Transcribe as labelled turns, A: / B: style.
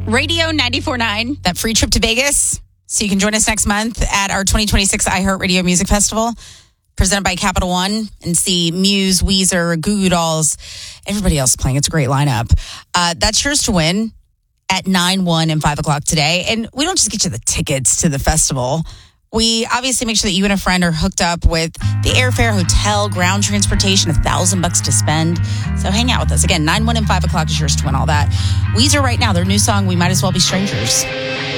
A: Radio 94.9. That free trip to Vegas. So you can join us next month at our 2026 iHeartRadio Music Festival, presented by Capital One, and see Muse, Weezer, Goo Goo Dolls, everybody else playing. It's a great lineup. That's yours to win at 9, 1, and 5 o'clock today. And we don't just get you the tickets to the festival. We obviously make sure that you and a friend are hooked up with the airfare, hotel, ground transportation, $1,000 to spend. So hang out with us. Again, 9, 1, and 5 o'clock is yours to win all that. Weezer right now, their new song, We Might As Well Be Strangers.